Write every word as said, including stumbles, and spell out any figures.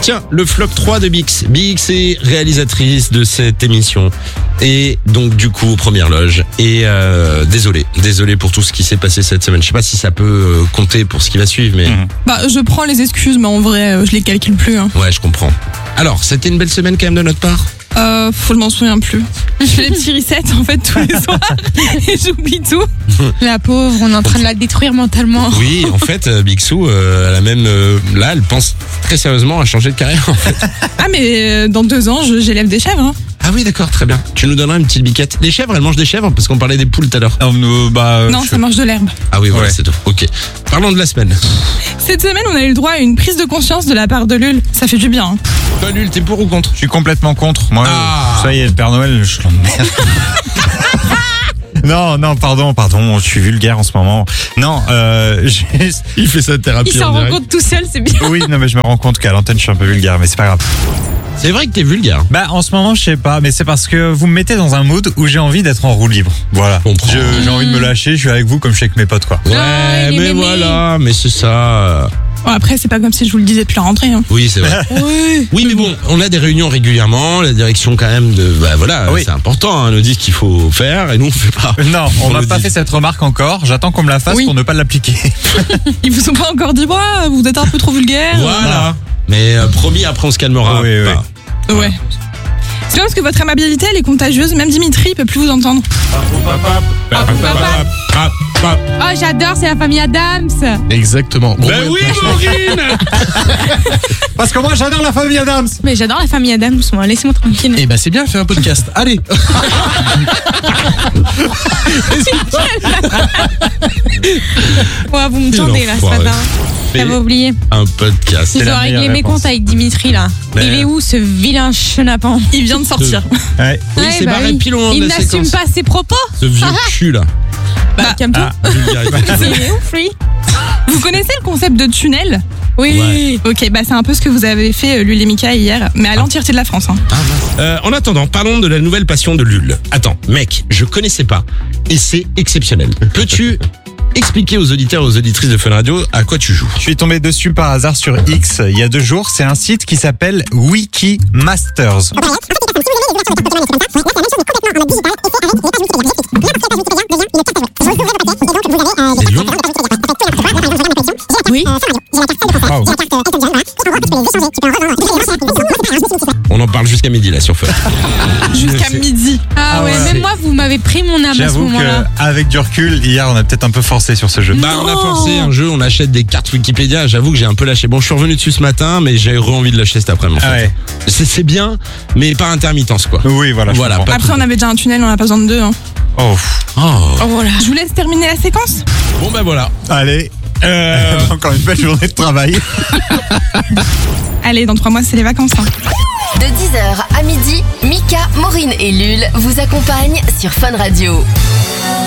Tiens, le flop trois de Bix. Bix est réalisatrice de cette émission. Et donc du coup, première loge. Et euh, désolé, désolé pour tout ce qui s'est passé cette semaine. Je sais pas si ça peut euh, compter pour ce qui va suivre, mais... Mmh. Bah, je prends les excuses, mais en vrai, euh, je les calcule plus. Hein. Ouais, je comprends. Alors, c'était une belle semaine quand même de notre part ? Euh, faut, je m'en souviens plus. Je fais les petits resets en fait tous les soirs et j'oublie tout. La pauvre, on est en train de la détruire mentalement. Oui, en fait, euh, Bixou, euh, elle a même euh, là, elle pense très sérieusement à changer de carrière. En fait. Ah mais euh, dans deux ans, je, j'élève des chèvres. Hein. Ah oui, d'accord, très bien. Tu nous donneras une petite biquette. Les chèvres, elles mangent des chèvres parce qu'on parlait des poules tout à l'heure. Euh, bah, non, je... ça mange de l'herbe. Ah oui, voilà, ouais. c'est tout. Ok. Parlons de la semaine. Cette semaine, on a eu le droit à une prise de conscience de la part de Lul. Ça fait du bien. Hein. Toi, Lul, t'es pour ou contre ? Je suis complètement contre. Moi, ah. ça y est, le Père Noël, je l'emmerde. Non, non, pardon, pardon, je suis vulgaire en ce moment. Non, euh, j'ai... il fait sa thérapie. Il s'en rend compte tout seul, c'est bien. Oui, non, mais je me rends compte qu'à l'antenne, je suis un peu vulgaire, mais c'est pas grave. C'est vrai que t'es vulgaire. Bah, en ce moment, je sais pas, mais c'est parce que vous me mettez dans un mood où j'ai envie d'être en roue libre. Voilà. Je, j'ai envie de me lâcher, je suis avec vous comme je suis avec mes potes, quoi. Ouais, Ah, mais mémés. voilà, mais c'est ça. Bon, après, c'est pas comme si je vous le disais depuis la rentrée. Hein. Oui, c'est vrai. Oui. Oui, mais bon, on a des réunions régulièrement, la direction quand même de... Bah voilà, Oui. c'est important, hein, nous dit ce qu'il faut faire et nous on fait pas. Non, on, On m'a le pas dit. fait cette remarque encore, j'attends qu'on me la fasse Oui. pour ne pas l'appliquer. Ils vous ont pas encore dit, ouais, vous êtes un peu trop vulgaire. Voilà. Mais euh, promis, après on se calmera. Oui, oui. Enfin, Ouais. C'est bien parce que votre amabilité, elle est contagieuse. Même Dimitri peut plus vous entendre. Oh, j'adore, c'est la famille Adams. Exactement. Bon, Ben ouais, oui, franchement. Maureen. Parce que moi, j'adore la famille Adams. Mais j'adore la famille Adams, moi, laissez-moi tranquille. Eh ben c'est bien, fais un podcast. Allez. Ouais, vous me tendez là ce l'enfoiré. matin. J'avais oublié. Un podcast. Il la doit régler meilleure mes réponse. comptes avec Dimitri là. Mais- Il est où ce vilain chenapan? Il vient de sortir. Ouais. Oui, Ouais, c'est bah barré oui. pile au moment Il de la n'assume séquence. pas ses propos. Ce vieux cul là. Bah, calme-toi. Ah, Vulgarité. Il est ouf, lui. Vous connaissez le concept de tunnel? Oui. Ok, bah c'est un peu ce que vous avez fait, euh, Lul et Mika, hier, mais à l'entièreté de la France. Hein. Euh, en attendant, parlons de la nouvelle passion de Lul. Attends, mec, je connaissais pas et c'est exceptionnel. Peux-tu expliquer aux auditeurs et aux auditrices de Fun Radio à quoi tu joues ? Je suis tombé dessus par hasard sur X il y a deux jours. C'est un site qui s'appelle Wikimasters. C'est long. Oui. Wow. On en parle jusqu'à midi là sur Fun. Jusqu'à C'est- midi. Ah, Ah ouais, ouais. même moi, vous m'avez pris mon âme à ce J'avoue moment-là. qu'avec du recul, hier, on a peut-être un peu forcé sur ce jeu. Bah on a forcé un jeu, on achète des cartes Wikipédia. J'avoue que j'ai un peu lâché. Bon, je suis revenu dessus ce matin, mais j'ai re-envie de lâcher cet après-midi. En Ah fait. ouais. C'est, c'est bien, mais par intermittence quoi. Oui, voilà. je Voilà, comprends. pas- Après, on avait déjà un tunnel, on n'a pas besoin de deux. Hein. Oh, pff. Oh. Oh, voilà. Je vous laisse terminer la séquence. Bon ben voilà. Allez. Euh, encore une belle journée de travail. Allez, dans trois mois, c'est les vacances. Hein. De dix heures à midi, Mika, Maureen et Lul vous accompagnent sur Fun Radio.